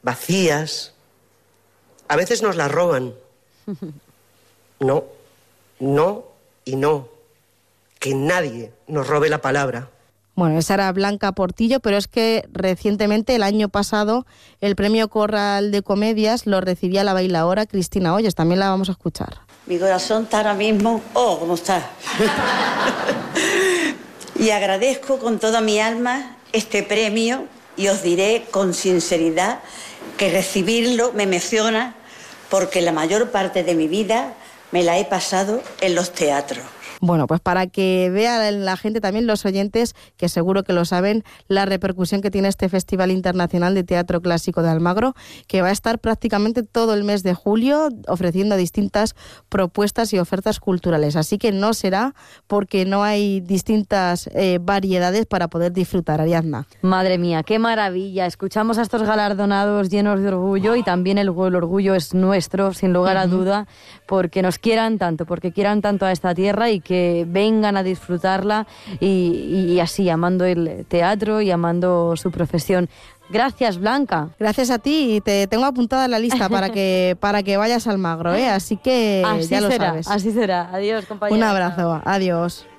vacías. A veces nos las roban. No, no y no. Que nadie nos robe la palabra. Bueno, esa era Blanca Portillo, pero es que recientemente, el año pasado, el premio Corral de Comedias lo recibía la bailaora Cristina Hoyos. También la vamos a escuchar. Mi corazón está ahora mismo... ¡Oh, cómo está! Y agradezco con toda mi alma este premio y os diré con sinceridad que recibirlo me emociona porque la mayor parte de mi vida me la he pasado en los teatros. Bueno, pues para que vea la gente, también los oyentes, que seguro que lo saben, la repercusión que tiene este Festival Internacional de Teatro Clásico de Almagro, que va a estar prácticamente todo el mes de julio ofreciendo distintas propuestas y ofertas culturales. Así que no será porque no hay distintas variedades para poder disfrutar, Ariadna. Madre mía, qué maravilla. Escuchamos a estos galardonados llenos de orgullo y también el orgullo es nuestro, sin lugar a duda, porque nos quieran tanto, porque quieran tanto a esta tierra y que vengan a disfrutarla y así, amando el teatro y amando su profesión. Gracias, Blanca. Gracias a ti, y te tengo apuntada en la lista para que vayas al Almagro, ¿eh? Así que así ya lo sabes. Así será. Adiós, compañera. Un abrazo, adiós.